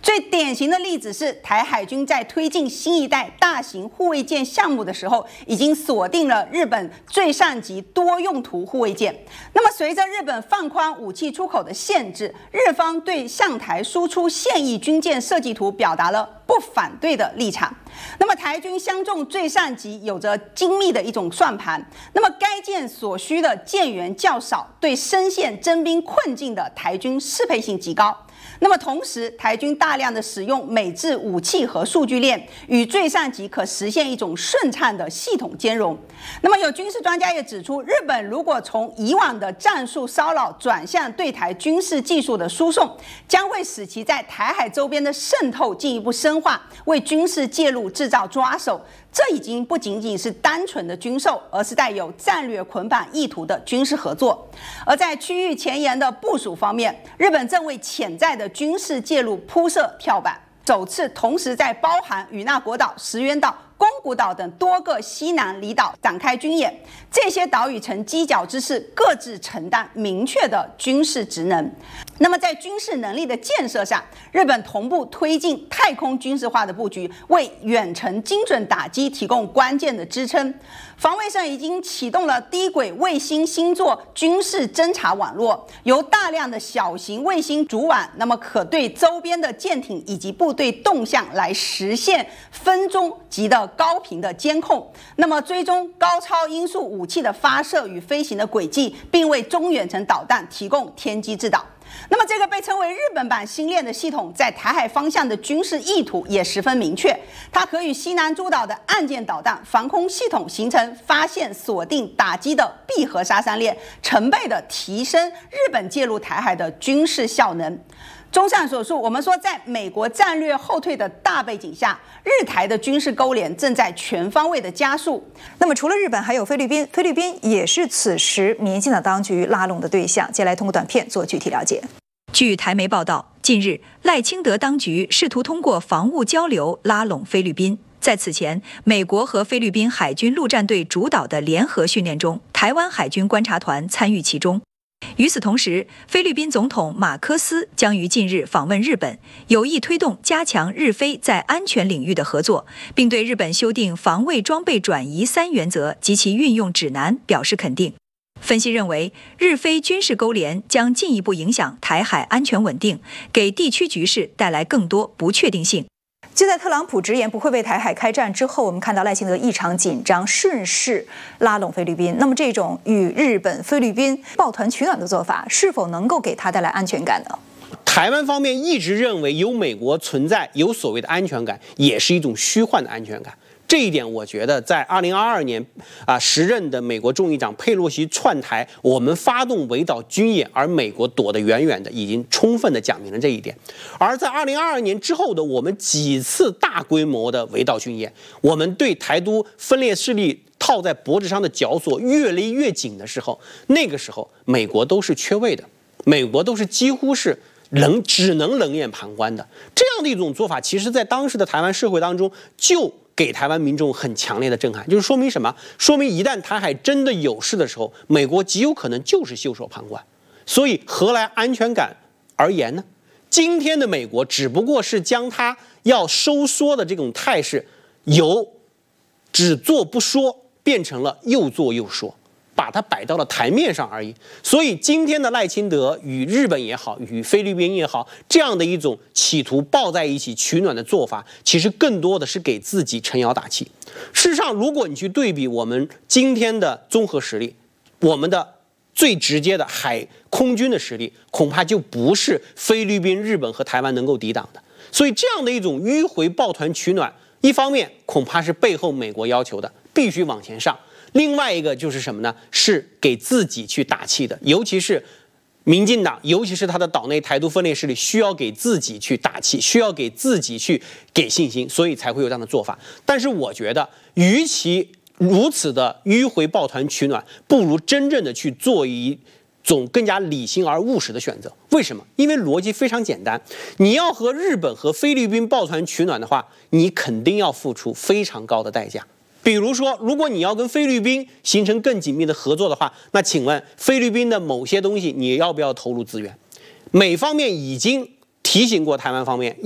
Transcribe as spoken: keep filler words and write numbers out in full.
最典型的例子是台海军在推进新一代大型护卫舰项目的时候，已经锁定了日本最上级多用途护卫舰。那么，随着日本放宽武器出口的限制，日方对向台输出现役军舰设计图表达了不反对的立场。那么，台军相中最上级有着精密的一种算盘，那么该舰所需的舰员较少，对深陷征兵困境的台军适配性极高。那么同时，台军大量的使用美制武器和数据链，与最上级可实现一种顺畅的系统兼容。那么有军事专家也指出，日本如果从以往的战术骚扰转向对台军事技术的输送，将会使其在台海周边的渗透进一步深化，为军事介入制造抓手。这已经不仅仅是单纯的军售，而是带有战略捆绑意图的军事合作。而在区域前沿的部署方面，日本正为潜在的军事介入铺设跳板，首次同时在包含与那国岛、石垣岛、宫古岛等多个西南离岛展开军演，这些岛屿呈犄角之势，各自承担明确的军事职能。那么在军事能力的建设上，日本同步推进太空军事化的布局，为远程精准打击提供关键的支撑。防卫上已经启动了低轨卫星星座军事侦察网络，由大量的小型卫星组网，那么可对周边的舰艇以及部队动向来实现分钟级的高频的监控，那么追踪高超音速武器的发射与飞行的轨迹，并为中远程导弹提供天基制导。那么这个被称为日本版星链的系统，在台海方向的军事意图也十分明确，它可与西南诸岛的岸舰导弹防空系统形成发现、锁定、打击的闭合杀伤链，成倍的提升日本介入台海的军事效能。综上所述，我们说，在美国战略后退的大背景下，日台的军事勾连正在全方位的加速。 那么，除了日本，还有菲律宾，菲律宾也是此时民进党当局拉拢的对象。接下来通过短片做具体了解。 据台媒报道，近日赖清德当局试图通过防务交流拉拢菲律宾。在此前，美国和菲律宾海军陆战队主导的联合训练中，台湾海军观察团参与其中。与此同时，菲律宾总统马科斯将于近日访问日本，有意推动加强日菲在安全领域的合作，并对日本修订防卫装备转移三原则及其运用指南表示肯定。分析认为，日菲军事勾连将进一步影响台海安全稳定，给地区局势带来更多不确定性。 就在特朗普直言不会为台海开战之后，我们看到赖清德异常紧张，顺势拉拢菲律宾。那么这种与日本、菲律宾抱团取暖的做法，是否能够给他带来安全感呢？ 台湾方面一直认为有美国存在，有所谓的安全感，也是一种虚幻的安全感。这一点，我觉得在二零二二年啊，时任的美国众议长佩洛西窜台，我们发动围岛军演，而美国躲得远远的，已经充分的讲明了这一点。而在二零二二年之后的我们几次大规模的围岛军演，我们对台独分裂势力套在脖子上的绞索越勒越紧的时候，那个时候美国都是缺位的，美国都是几乎是冷只能冷眼旁观的。这样的一种做法，其实在当时的台湾社会当中就给台湾民众很强烈的震撼，就是说明什么？说明一旦台海真的有事的时候，美国极有可能就是袖手旁观。所以何来安全感而言呢？今天的美国只不过是将它要收缩的这种态势，由只做不说变成了又做又说，把它摆到了台面上而已。所以今天的赖清德与日本也好，与菲律宾也好，这样的一种企图抱在一起取暖的做法，其实更多的是给自己撑腰打气。事实上，如果你去对比我们今天的综合实力，我们的最直接的海空军的实力，恐怕就不是菲律宾、日本和台湾能够抵挡的。所以这样的一种迂回抱团取暖，一方面恐怕是背后美国要求的，必须往前上。另外一个就是什么呢？是给自己去打气的，尤其是民进党，尤其是他的岛内台独分裂势力，需要给自己去打气，需要给自己去给信心，所以才会有这样的做法。但是我觉得，与其如此的迂回抱团取暖，不如真正的去做一种更加理性而务实的选择。为什么？因为逻辑非常简单，你要和日本和菲律宾抱团取暖的话，你肯定要付出非常高的代价。比如说，如果你要跟菲律宾形成更紧密的合作的话，那请问菲律宾的某些东西你要不要投入资源？美方面已经提醒过台湾方面